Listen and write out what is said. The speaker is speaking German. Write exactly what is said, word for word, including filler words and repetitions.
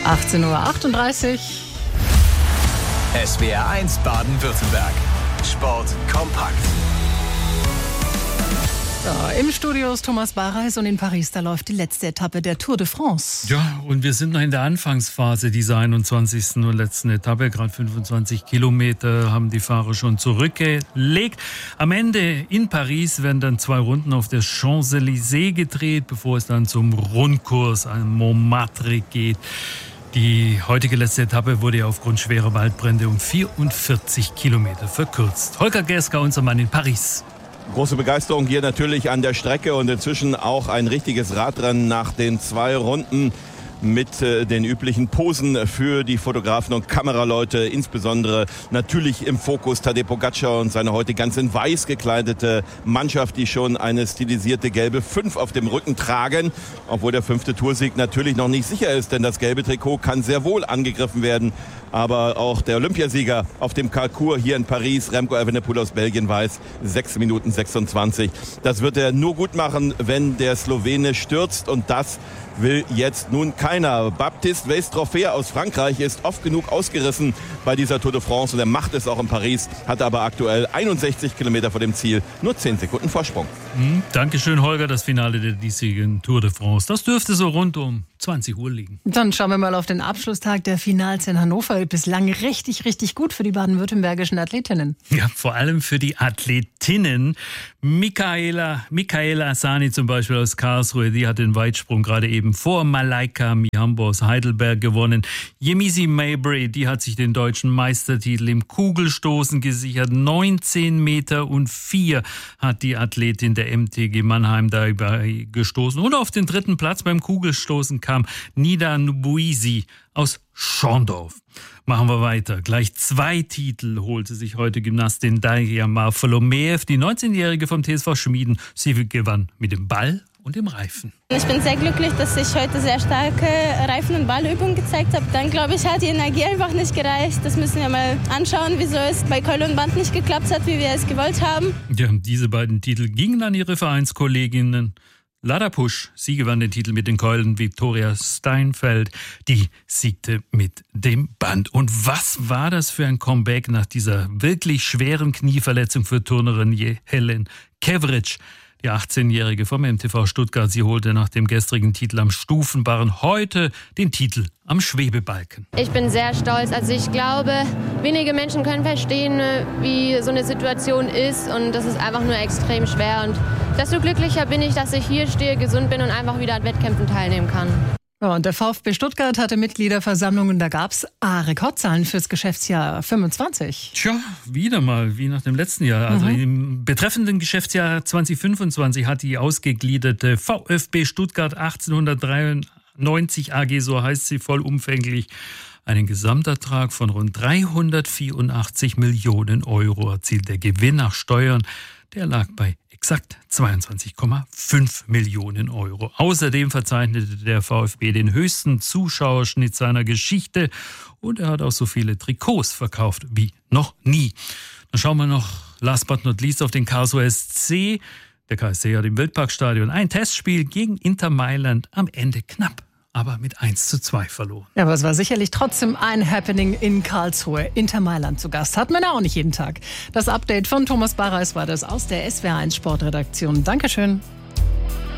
achtzehn Uhr achtunddreißig. S W R eins Baden-Württemberg. Sport kompakt. So, im Studio ist Thomas Barreis und in Paris, da läuft die letzte Etappe der Tour de France. Ja, und wir sind noch in der Anfangsphase dieser einundzwanzigsten und letzten Etappe. Gerade fünfundzwanzig Kilometer haben die Fahrer schon zurückgelegt. Am Ende in Paris werden dann zwei Runden auf der Champs-Élysées gedreht, bevor es dann zum Rundkurs an Montmartre geht. Die heutige letzte Etappe wurde ja aufgrund schwerer Waldbrände um vierundvierzig Kilometer verkürzt. Holger Gerska, unser Mann in Paris. Große Begeisterung hier natürlich an der Strecke und inzwischen auch ein richtiges Radrennen nach den zwei Runden mit äh, den üblichen Posen für die Fotografen und Kameraleute. Insbesondere natürlich im Fokus Tadej Pogačar und seine heute ganz in weiß gekleidete Mannschaft, die schon eine stilisierte gelbe fünf auf dem Rücken tragen. Obwohl der fünfte Toursieg natürlich noch nicht sicher ist, denn das gelbe Trikot kann sehr wohl angegriffen werden. Aber auch der Olympiasieger auf dem Parcours hier in Paris, Remco Evenepoel aus Belgien, weiß, sechs Minuten sechsundzwanzig. Das wird er nur gut machen, wenn der Slowene stürzt. Und das will jetzt nun keiner. Baptiste Weistrofer aus Frankreich ist oft genug ausgerissen bei dieser Tour de France. Und er macht es auch in Paris, hat aber aktuell einundsechzig Kilometer vor dem Ziel, nur zehn Sekunden Vorsprung. Mhm, Dankeschön, Holger. Das Finale der diesjährigen Tour de France, das dürfte so rund um zwanzig Uhr liegen. Dann schauen wir mal auf den Abschlusstag der Finals in Hannover. Bislang richtig, richtig gut für die baden-württembergischen Athletinnen. Ja, vor allem für die Athletinnen. Michaela, Michaela Asani zum Beispiel aus Karlsruhe, die hat den Weitsprung gerade eben vor Malaika Mihambo aus Heidelberg gewonnen. Yemisi Mabry, die hat sich den deutschen Meistertitel im Kugelstoßen gesichert. neunzehn Meter und vier hat die Athletin der M T G Mannheim dabei gestoßen. Und auf den dritten Platz beim Kugelstoßen kam Nida Nubuisi aus Schorndorf. Machen wir weiter. Gleich zwei Titel holte sich heute Gymnastin Daria Marfolomeev. Die neunzehnjährige vom T S V Schmieden. Sie gewann mit dem Ball und dem Reifen. Ich bin sehr glücklich, dass ich heute sehr starke Reifen- und Ballübungen gezeigt habe. Dann glaube ich, hat die Energie einfach nicht gereicht. Das müssen wir mal anschauen, wieso es bei Keule und Band nicht geklappt hat, wie wir es gewollt haben. Ja, diese beiden Titel gingen an ihre Vereinskolleginnen. Lada Pusch, sie gewann den Titel mit den Keulen. Viktoria Steinfeld, die siegte mit dem Band. Und was war das für ein Comeback nach dieser wirklich schweren Knieverletzung für Turnerin Helen Kevric? Die achtzehnjährige vom M T V Stuttgart, sie holte nach dem gestrigen Titel am Stufenbarren heute den Titel am Schwebebalken. Ich bin sehr stolz. Also ich glaube, wenige Menschen können verstehen, wie so eine Situation ist. Und das ist einfach nur extrem schwer. Und desto glücklicher bin ich, dass ich hier stehe, gesund bin und einfach wieder an Wettkämpfen teilnehmen kann. Ja, und der VfB Stuttgart hatte Mitgliederversammlungen, da gab es Rekordzahlen fürs Geschäftsjahr fünfundzwanzig. Tja, wieder mal, wie nach dem letzten Jahr. Also mhm. im betreffenden Geschäftsjahr zwanzig fünfundzwanzig hat die ausgegliederte VfB Stuttgart achtzehnhundertdreiundneunzig A G, so heißt sie vollumfänglich, einen Gesamtertrag von rund dreihundertvierundachtzig Millionen Euro erzielt. Der Gewinn nach Steuern, der lag bei exakt zweiundzwanzig Komma fünf Millionen Euro. Außerdem verzeichnete der VfB den höchsten Zuschauerschnitt seiner Geschichte und er hat auch so viele Trikots verkauft wie noch nie. Dann schauen wir noch, last but not least, auf den Karlsruher S C. Der K S C hat im Wildparkstadion ein Testspiel gegen Inter Mailand am Ende knapp, aber mit eins zu zwei verloren. Ja, aber es war sicherlich trotzdem ein Happening in Karlsruhe. Inter Mailand zu Gast. Hat man ja auch nicht jeden Tag. Das Update von Thomas Barreis war das aus der S W R eins Sportredaktion. Dankeschön.